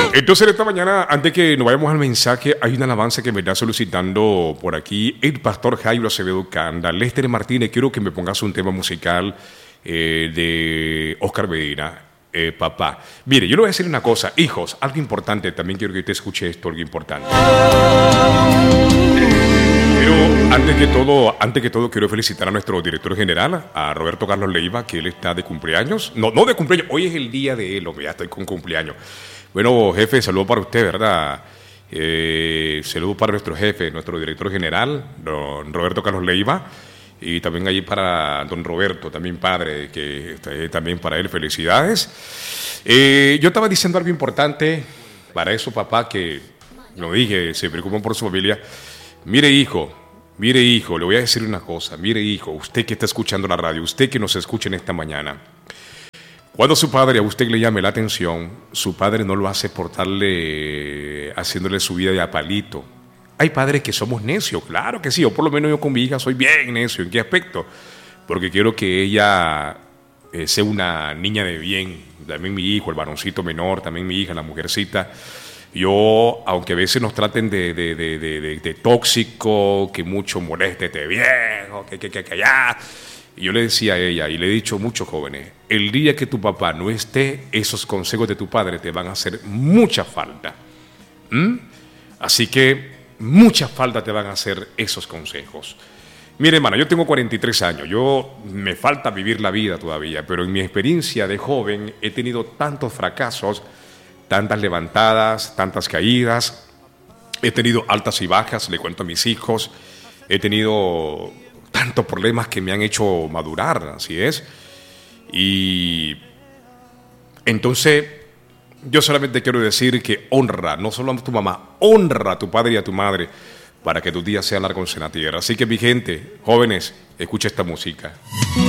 Entonces, esta mañana, antes que nos vayamos al mensaje, hay una alabanza que me está solicitando por aquí el pastor Jairo Acevedo Canda. Lester Martínez, quiero que me pongas un tema musical de Oscar Medina. Papá. Mire, yo le voy a decir una cosa. Hijos, algo importante. También quiero que usted escuche esto, algo importante. Pero antes que todo, quiero felicitar a nuestro director general, a Roberto Carlos Leiva, que él está de cumpleaños. No de cumpleaños. Hoy es el día de él, hombre, ya estoy con cumpleaños. Bueno, jefe, saludo para usted, ¿verdad? Saludo para nuestro jefe, nuestro director general, don Roberto Carlos Leiva. Y también allí para don Roberto, también padre, que también para él felicidades. Yo estaba diciendo algo importante para eso, papá, que lo dije, se preocupan por su familia. Mire, hijo, le voy a decir una cosa. Mire, hijo, usted que está escuchando la radio, usted que nos escucha en esta mañana. Cuando su padre a usted le llame la atención, su padre no lo hace por haciéndole su vida de a palito. Hay padres que somos necios, claro que sí, o por lo menos yo con mi hija soy bien necio. ¿En qué aspecto? Porque quiero que ella sea una niña de bien. También mi hijo, el varoncito menor, también mi hija, la mujercita. Yo, aunque a veces nos traten de tóxico, que mucho moléstete viejo, que ya. Y yo le decía a ella, y le he dicho a muchos jóvenes, el día que tu papá no esté, esos consejos de tu padre te van a hacer mucha falta. Así que mucha falta te van a hacer esos consejos. Mire, hermano, yo tengo 43 años, me falta vivir la vida todavía, pero en mi experiencia de joven he tenido tantos fracasos, tantas levantadas, tantas caídas, he tenido altas y bajas, le cuento a mis hijos, he tenido tantos problemas que me han hecho madurar, así es. Y entonces yo solamente quiero decir que honra, no solo a tu mamá, honra a tu padre y a tu madre para que tus días sean largos en la tierra. Así que mi gente, jóvenes, escucha esta música.